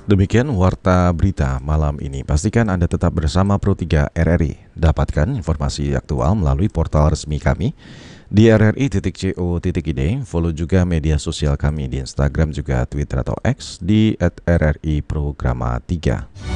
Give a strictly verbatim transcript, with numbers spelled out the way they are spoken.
Demikian Warta Berita malam ini. Pastikan Anda tetap bersama Pro tiga R R I. Dapatkan informasi aktual melalui portal resmi kami di r r i titik co titik i d. Follow juga media sosial kami di Instagram juga Twitter atau X di at r r i programa tiga.